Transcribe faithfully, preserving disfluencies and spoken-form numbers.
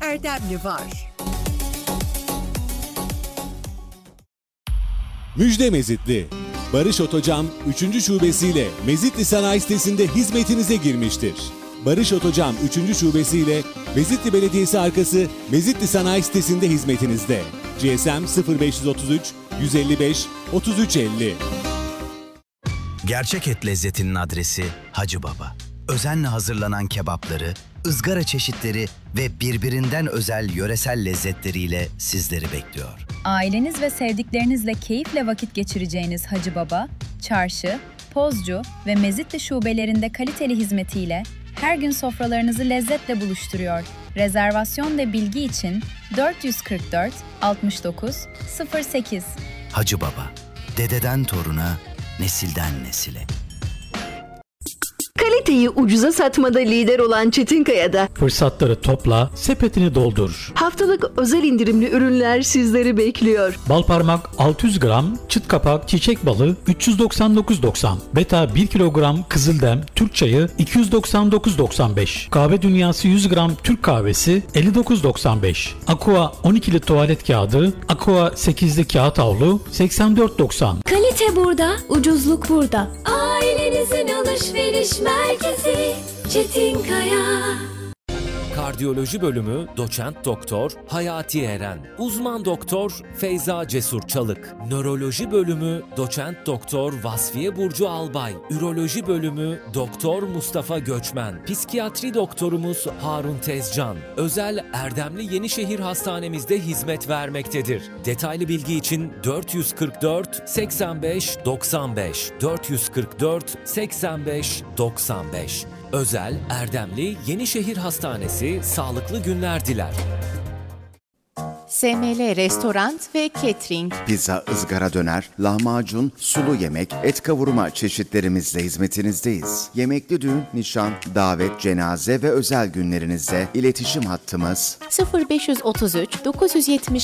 Erdemli var. Müjde Mezitli. Barış Otocam üçüncü şubesiyle Mezitli Sanayi Sitesi'nde hizmetinize girmiştir. Barış Otocam üçüncü şubesiyle Mezitli Belediyesi arkası Mezitli Sanayi Sitesi'nde hizmetinizde. G S M sıfır beş otuz üç yüz elli beş otuz üç elli. Gerçek et lezzetinin adresi Hacı Baba. Özenle hazırlanan kebapları, ızgara çeşitleri ve birbirinden özel yöresel lezzetleriyle sizleri bekliyor. Aileniz ve sevdiklerinizle keyifle vakit geçireceğiniz Hacı Baba, Çarşı, Pozcu ve Mezitli şubelerinde kaliteli hizmetiyle her gün sofralarınızı lezzetle buluşturuyor. Rezervasyon ve bilgi için dört yüz kırk dört altmış dokuz sıfır sekiz. Hacı Baba, dededen toruna, nesilden nesile. Kaliteyi ucuza satmada lider olan Çetinkaya'da Fırsatları topla, sepetini doldur. haftalık özel indirimli ürünler sizleri bekliyor. Balparmak altı yüz gram, çıt kapak çiçek balı üç yüz doksan dokuz doksan. Beta bir kilogram kızıldem Türk çayı iki yüz doksan dokuz doksan beş. Kahve Dünyası yüz gram Türk kahvesi elli dokuz doksan beş. Aqua on ikili tuvalet kağıdı, Aqua sekizli kağıt havlu seksen dört doksan. Kalite burada, ucuzluk burada. Ailenizin alışveriş merkezi Çetinkaya. Kardiyoloji bölümü Doçent Doktor Hayati Eren, Uzman Doktor Feyza Cesur Çalık, Nöroloji bölümü Doçent Doktor Vasfiye Burcu Albay, Üroloji bölümü Doktor Mustafa Göçmen, Psikiyatri doktorumuz Harun Tezcan, özel Erdemli Yenişehir Hastanemizde hizmet vermektedir. Detaylı bilgi için dört yüz kırk dört seksen beş doksan beş, dört yüz kırk dört seksen beş doksan beş. Özel Erdemli Yenişehir Hastanesi sağlıklı günler diler. S M L Restoran ve Catering. Pizza, ızgara döner, lahmacun, sulu yemek, et kavurma çeşitlerimizle hizmetinizdeyiz. Yemekli düğün, nişan, davet, cenaze ve özel günlerinizde iletişim hattımız sıfır beş otuz üç dokuz yüz yetmiş